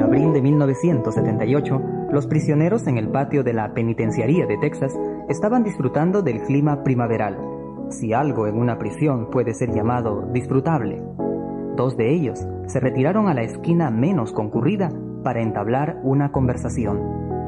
abril de 1978, los prisioneros en el patio de la penitenciaría de Texas estaban disfrutando del clima primaveral, si algo en una prisión puede ser llamado disfrutable. Dos de ellos se retiraron a la esquina menos concurrida para entablar una conversación.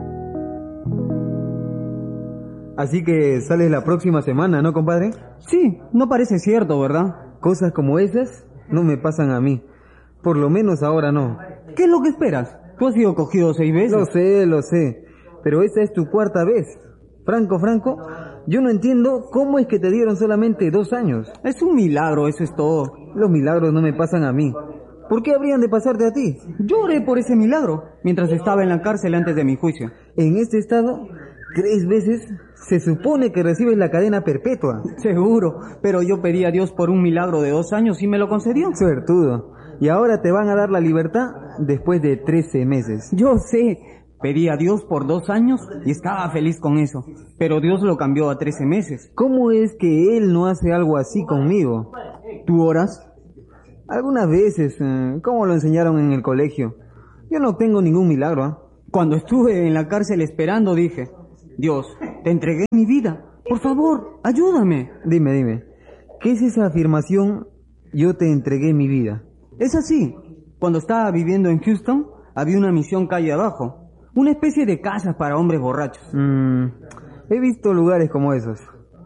Así que sales la próxima semana, ¿no, compadre? Sí, no parece cierto, ¿verdad? Cosas como esas no me pasan a mí. Por lo menos ahora no. ¿Qué es lo que esperas? ¿Tú has sido cogido 6 veces? Lo sé. Pero esta es tu 4ª vez. Franco, yo no entiendo cómo es que te dieron solamente 2 años. Es un milagro, eso es todo. Los milagros no me pasan a mí. ¿Por qué habrían de pasarte a ti? Yo oré por ese milagro mientras estaba en la cárcel antes de mi juicio. En este estado, 3 veces se supone que recibes la cadena perpetua. Seguro, pero yo pedí a Dios por un milagro de 2 años y me lo concedió. Suertudo. Y ahora te van a dar la libertad después de 13 meses. Yo sé, pedí a Dios por 2 años y estaba feliz con eso, pero Dios lo cambió a 13 meses. ¿Cómo es que Él no hace algo así conmigo? ¿Tú oras? Algunas veces, como lo enseñaron en el colegio. Yo no tengo ningún milagro, ¿eh? Cuando estuve en la cárcel esperando dije, Dios, te entregué mi vida, por favor, ayúdame. Dime, ¿qué es esa afirmación, yo te entregué mi vida? Es así, cuando estaba viviendo en Houston, había una misión calle abajo, una especie de casas para hombres borrachos. He visto lugares como esos.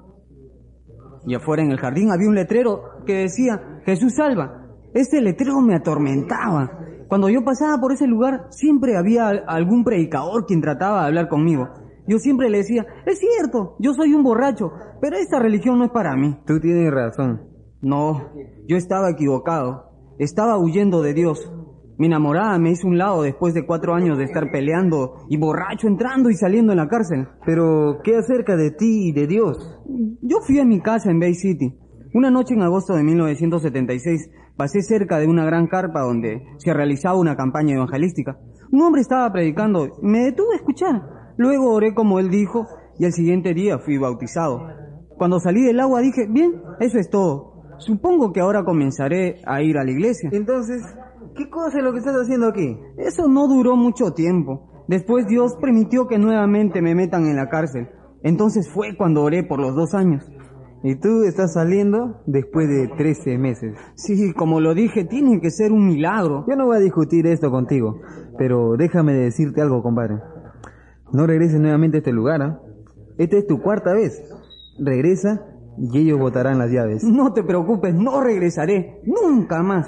Y afuera en el jardín había un letrero que decía, Jesús salva. Ese letrero me atormentaba. Cuando yo pasaba por ese lugar, siempre había algún predicador quien trataba de hablar conmigo. Yo siempre le decía, es cierto, yo soy un borracho, pero esta religión no es para mí. Tú tienes razón. No, yo estaba equivocado. Estaba huyendo de Dios. Mi enamorada me hizo un lado después de 4 años de estar peleando y borracho entrando y saliendo en la cárcel. Pero, ¿qué acerca de ti y de Dios? Yo fui a mi casa en Bay City. Una noche en agosto de 1976 pasé cerca de una gran carpa donde se realizaba una campaña evangelística. Un hombre estaba predicando y me detuve a escuchar. Luego oré como él dijo y al siguiente día fui bautizado. Cuando salí del agua dije, bien, eso es todo. Supongo que ahora comenzaré a ir a la iglesia. Entonces, ¿qué cosa es lo que estás haciendo aquí? Eso no duró mucho tiempo. Después Dios permitió que nuevamente me metan en la cárcel. Entonces fue cuando oré por los 2 años. Y tú estás saliendo después de 13 meses. Sí, como lo dije, tiene que ser un milagro. Yo no voy a discutir esto contigo, pero déjame decirte algo, compadre. No regreses nuevamente a este lugar, ¿eh? Esta es tu 4ª vez. Regresa y ellos botarán las llaves. No te preocupes, no regresaré. Nunca más.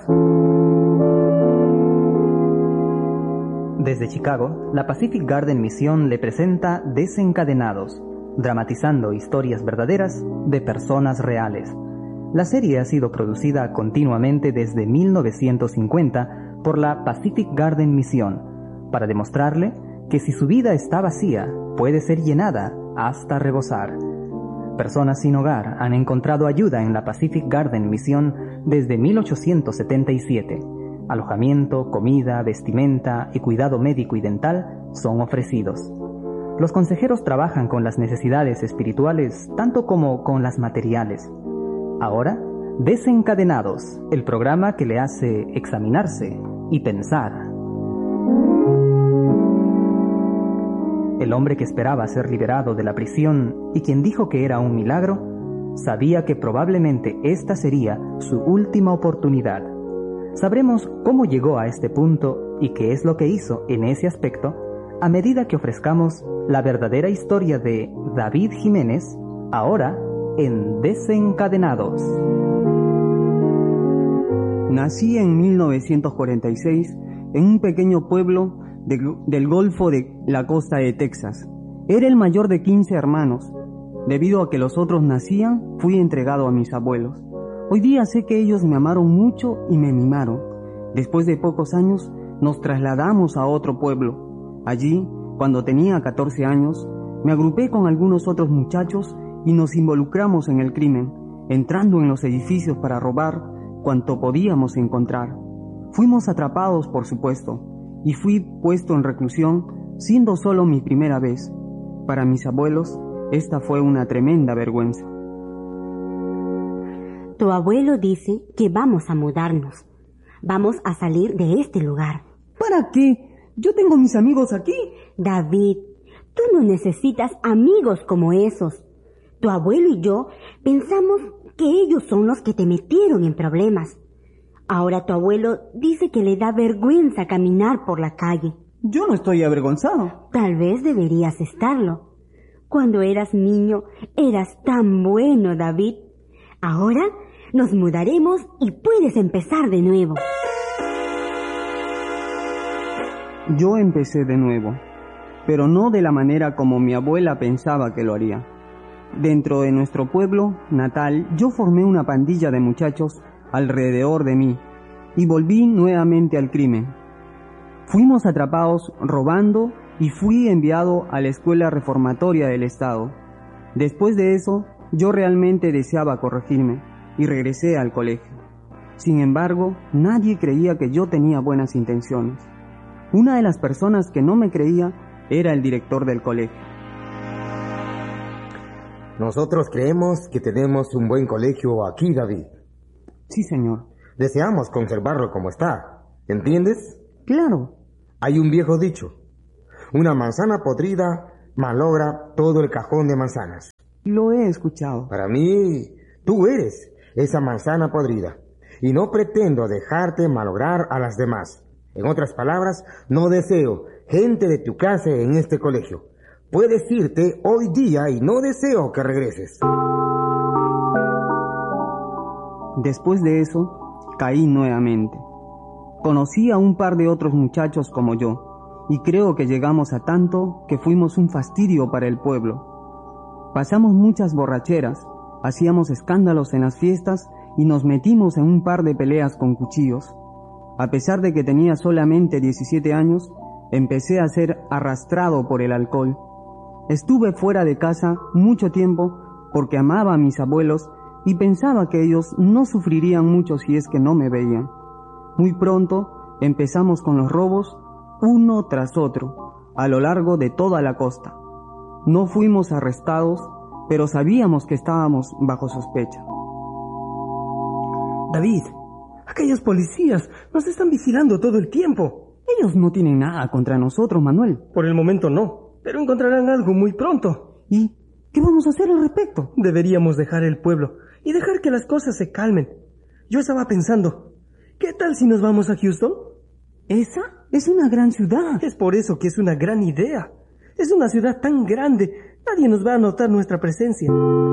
Desde Chicago, la Pacific Garden Mission le presenta Desencadenados, dramatizando historias verdaderas de personas reales. La serie ha sido producida continuamente desde 1950 por la Pacific Garden Mission, para demostrarle que si su vida está vacía, puede ser llenada hasta rebosar. Personas sin hogar han encontrado ayuda en la Pacific Garden Mission desde 1877. Alojamiento, comida, vestimenta y cuidado médico y dental son ofrecidos. Los consejeros trabajan con las necesidades espirituales tanto como con las materiales. Ahora, Desencadenados, el programa que le hace examinarse y pensar. El hombre que esperaba ser liberado de la prisión y quien dijo que era un milagro, sabía que probablemente esta sería su última oportunidad. Sabremos cómo llegó a este punto y qué es lo que hizo en ese aspecto a medida que ofrezcamos la verdadera historia de David Jiménez, ahora en Desencadenados. Nací en 1946 en un pequeño pueblo del Golfo de la costa de Texas. Era el mayor de 15 hermanos. Debido a que los otros nacían, fui entregado a mis abuelos. Hoy día sé que ellos me amaron mucho y me mimaron. Después de pocos años, nos trasladamos a otro pueblo. Allí, cuando tenía 14 años, me agrupé con algunos otros muchachos y nos involucramos en el crimen, entrando en los edificios para robar cuanto podíamos encontrar. Fuimos atrapados, por supuesto, y fui puesto en reclusión, siendo solo mi primera vez. Para mis abuelos, esta fue una tremenda vergüenza. Tu abuelo dice que vamos a mudarnos. Vamos a salir de este lugar. ¿Para qué? Yo tengo mis amigos aquí. David, tú no necesitas amigos como esos. Tu abuelo y yo pensamos que ellos son los que te metieron en problemas. Ahora tu abuelo dice que le da vergüenza caminar por la calle. Yo no estoy avergonzado. Tal vez deberías estarlo. Cuando eras niño, eras tan bueno, David. Ahora nos mudaremos y puedes empezar de nuevo. Yo empecé de nuevo, pero no de la manera como mi abuela pensaba que lo haría. Dentro de nuestro pueblo natal, yo formé una pandilla de muchachos alrededor de mí y volví nuevamente al crimen. Fuimos atrapados robando y fui enviado a la escuela reformatoria del Estado. Después de eso, yo realmente deseaba corregirme y regresé al colegio. Sin embargo, nadie creía que yo tenía buenas intenciones. Una de las personas que no me creía era el director del colegio. Nosotros creemos que tenemos un buen colegio aquí, David. Sí, señor. Deseamos conservarlo como está, ¿entiendes? Claro. Hay un viejo dicho: una manzana podrida malogra todo el cajón de manzanas. Lo he escuchado. Para mí, tú eres esa manzana podrida, y no pretendo dejarte malograr a las demás. En otras palabras, no deseo gente de tu clase en este colegio. Puedes irte hoy día y no deseo que regreses. Después de eso, caí nuevamente. Conocí a un par de otros muchachos como yo, y creo que llegamos a tanto que fuimos un fastidio para el pueblo. Pasamos muchas borracheras, hacíamos escándalos en las fiestas y nos metimos en un par de peleas con cuchillos. A pesar de que tenía solamente 17 años, empecé a ser arrastrado por el alcohol. Estuve fuera de casa mucho tiempo porque amaba a mis abuelos y pensaba que ellos no sufrirían mucho si es que no me veían. Muy pronto empezamos con los robos, uno tras otro, a lo largo de toda la costa. No fuimos arrestados, pero sabíamos que estábamos bajo sospecha. David, aquellos policías nos están vigilando todo el tiempo. Ellos no tienen nada contra nosotros, Manuel. Por el momento no, pero encontrarán algo muy pronto. ¿Y qué vamos a hacer al respecto? Deberíamos dejar el pueblo y dejar que las cosas se calmen. Yo estaba pensando, ¿qué tal si nos vamos a Houston? Esa es una gran ciudad. Es por eso que es una gran idea. Es una ciudad tan grande, nadie nos va a notar nuestra presencia.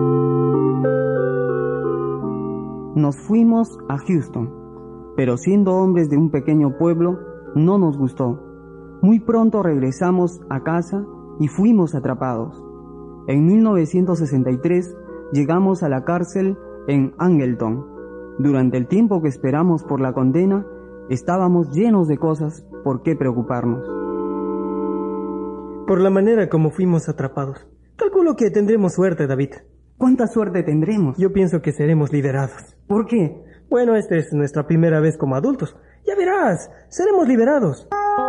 Nos fuimos a Houston, pero siendo hombres de un pequeño pueblo, no nos gustó. Muy pronto regresamos a casa y fuimos atrapados. En 1963 llegamos a la cárcel en Angleton. Durante el tiempo que esperamos por la condena, estábamos llenos de cosas por qué preocuparnos. Por la manera como fuimos atrapados, calculo que tendremos suerte, David. ¿Cuánta suerte tendremos? Yo pienso que seremos liberados. ¿Por qué? Bueno, esta es nuestra primera vez como adultos. Ya verás, seremos liberados.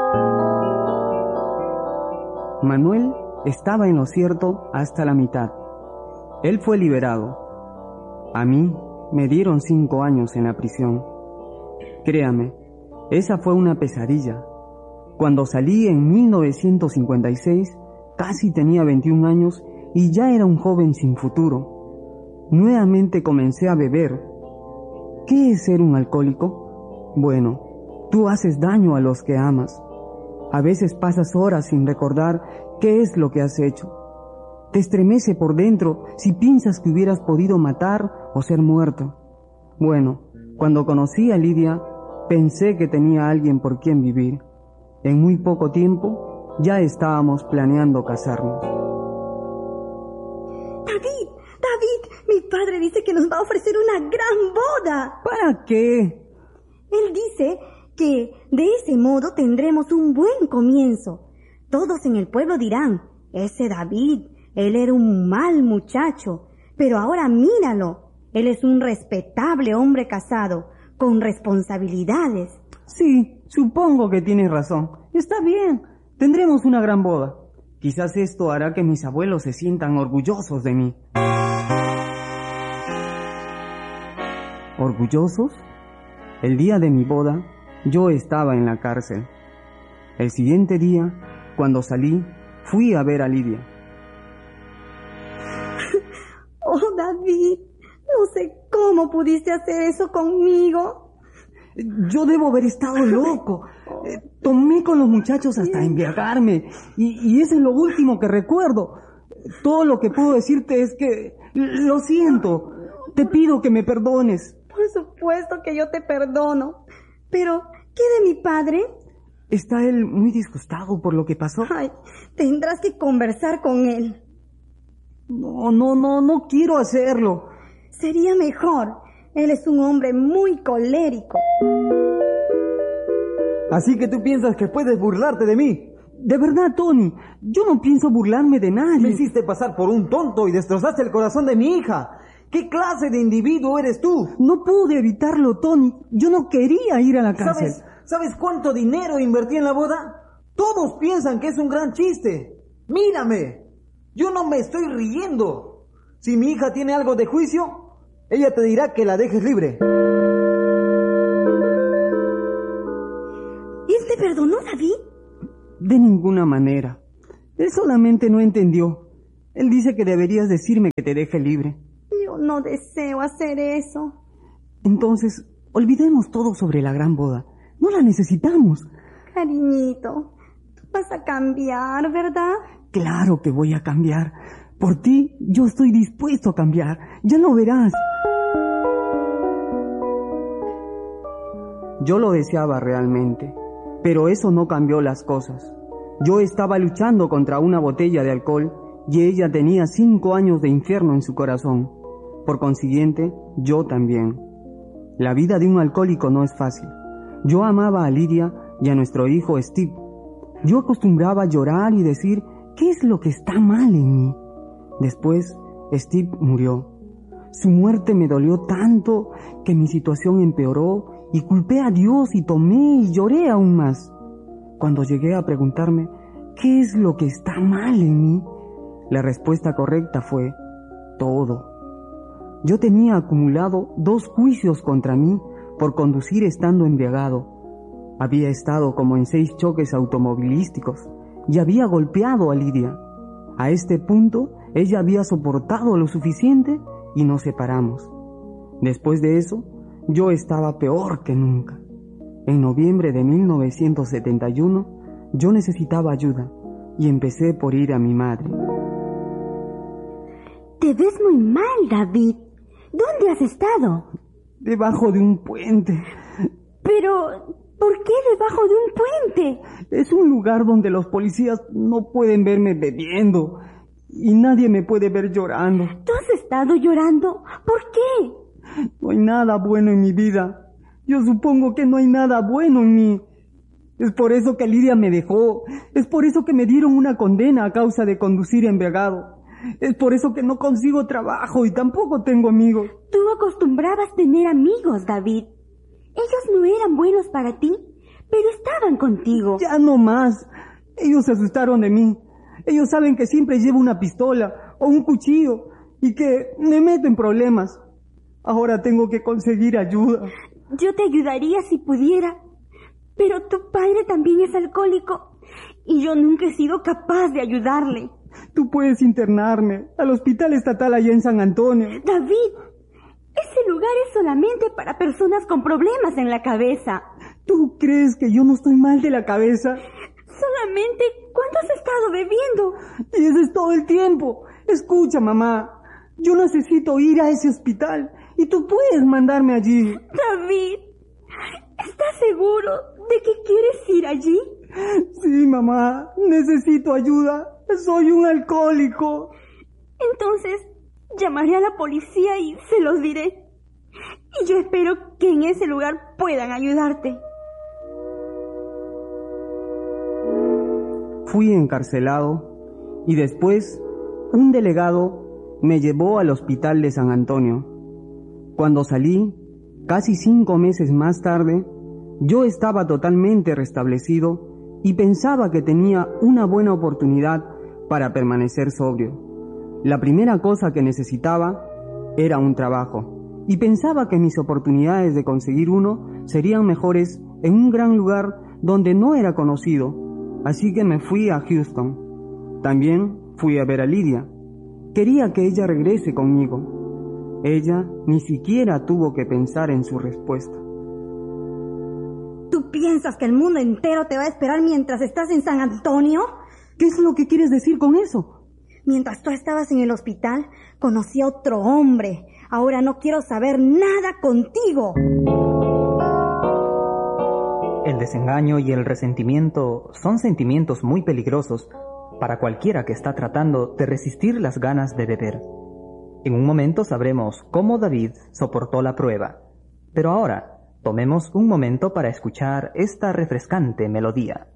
Manuel estaba en lo cierto hasta la mitad. Él fue liberado. A mí me dieron 5 años en la prisión. Créame, esa fue una pesadilla. Cuando salí en 1956, casi tenía 21 años y ya era un joven sin futuro. Nuevamente comencé a beber. ¿Qué es ser un alcohólico? Bueno, tú haces daño a los que amas. A veces pasas horas sin recordar qué es lo que has hecho. Te estremece por dentro si piensas que hubieras podido matar o ser muerto. Bueno, cuando conocí a Lidia, pensé que tenía alguien por quien vivir. En muy poco tiempo, ya estábamos planeando casarnos. David, mi padre dice que nos va a ofrecer una gran boda. ¿Para qué? Él dice que de ese modo tendremos un buen comienzo. Todos en el pueblo dirán, ese David, él era un mal muchacho, pero ahora míralo, él es un respetable hombre casado, con responsabilidades. Sí, supongo que tienes razón. Está bien, tendremos una gran boda. Quizás esto hará que mis abuelos se sientan orgullosos de mí. ¿Orgullosos? El día de mi boda, yo estaba en la cárcel. El siguiente día, cuando salí, fui a ver a Lidia. Oh, David, no sé cómo pudiste hacer eso conmigo. Yo debo haber estado loco. Tomé con los muchachos hasta embriagarme. Y eso es lo último que recuerdo. Todo lo que puedo decirte es que lo siento. Te pido que me perdones. Por supuesto que yo te perdono. Pero, ¿qué de mi padre? Está él muy disgustado por lo que pasó. Ay, tendrás que conversar con él. No quiero hacerlo. Sería mejor. Él es un hombre muy colérico. Así que tú piensas que puedes burlarte de mí. De verdad, Tony, yo no pienso burlarme de nadie. Me hiciste pasar por un tonto y destrozaste el corazón de mi hija. ¿Qué clase de individuo eres tú? No pude evitarlo, Tony. Yo no quería ir a la cárcel. ¿Sabes cuánto dinero invertí en la boda? Todos piensan que es un gran chiste. Mírame, yo no me estoy riendo. Si mi hija tiene algo de juicio, ella te dirá que la dejes libre. ¿Él te perdonó, David? De ninguna manera. Él solamente no entendió. Él dice que deberías decirme que te deje libre. Yo no deseo hacer eso. Entonces, olvidemos todo sobre la gran boda. No la necesitamos. Cariñito, tú vas a cambiar, ¿verdad? Claro que voy a cambiar. Por ti, yo estoy dispuesto a cambiar. Ya lo verás. Yo lo deseaba realmente, pero eso no cambió las cosas. Yo estaba luchando contra una botella de alcohol y ella tenía 5 años de infierno en su corazón. Por consiguiente, yo también. La vida de un alcohólico no es fácil. Yo amaba a Lidia y a nuestro hijo Steve. Yo acostumbraba a llorar y decir, ¿qué es lo que está mal en mí? Después, Steve murió. Su muerte me dolió tanto que mi situación empeoró y culpé a Dios y tomé y lloré aún más. Cuando llegué a preguntarme, ¿qué es lo que está mal en mí? La respuesta correcta fue, todo. Yo tenía acumulado 2 juicios contra mí por conducir estando embriagado. Había estado como en 6 choques automovilísticos y había golpeado a Lidia. A este punto, ella había soportado lo suficiente y nos separamos. Después de eso, yo estaba peor que nunca. En noviembre de 1971, yo necesitaba ayuda y empecé por ir a mi madre. Te ves muy mal, David. ¿Dónde has estado? Debajo de un puente. Pero, ¿por qué debajo de un puente? Es un lugar donde los policías no pueden verme bebiendo y nadie me puede ver llorando. ¿Tú has estado llorando? ¿Por qué? No hay nada bueno en mi vida. Yo supongo que no hay nada bueno en mí. Es por eso que Lidia me dejó. Es por eso que me dieron una condena a causa de conducir embriagado. Es por eso que no consigo trabajo y tampoco tengo amigos. Tú acostumbrabas tener amigos, David. Ellos no eran buenos para ti, pero estaban contigo. Ya no más. Ellos se asustaron de mí. Ellos saben que siempre llevo una pistola o un cuchillo y que me meto en problemas. Ahora tengo que conseguir ayuda. Yo te ayudaría si pudiera, pero tu padre también es alcohólico y yo nunca he sido capaz de ayudarle. Tú puedes internarme al hospital estatal allá en San Antonio. David, ese lugar es solamente para personas con problemas en la cabeza. ¿Tú crees que yo no estoy mal de la cabeza? Solamente cuando has estado bebiendo. Y eso es todo el tiempo. Escucha, mamá, yo necesito ir a ese hospital y tú puedes mandarme allí. David, ¿estás seguro de que quieres ir allí? Sí, mamá, necesito ayuda. Soy un alcohólico. Entonces, llamaré a la policía y se los diré. Y yo espero que en ese lugar puedan ayudarte. Fui encarcelado y después un delegado me llevó al hospital de San Antonio. Cuando salí, casi 5 meses más tarde, yo estaba totalmente restablecido y pensaba que tenía una buena oportunidad para permanecer sobrio. La primera cosa que necesitaba era un trabajo y pensaba que mis oportunidades de conseguir uno serían mejores en un gran lugar donde no era conocido Así que me fui a Houston. También fui a ver a Lidia. Quería que ella regrese conmigo. Ella ni siquiera tuvo que pensar en su respuesta. ¿Tú piensas que el mundo entero te va a esperar mientras estás en San Antonio? ¿Qué es lo que quieres decir con eso? Mientras tú estabas en el hospital, conocí a otro hombre. Ahora no quiero saber nada contigo. El desengaño y el resentimiento son sentimientos muy peligrosos para cualquiera que está tratando de resistir las ganas de beber. En un momento sabremos cómo David soportó la prueba. Pero ahora, tomemos un momento para escuchar esta refrescante melodía.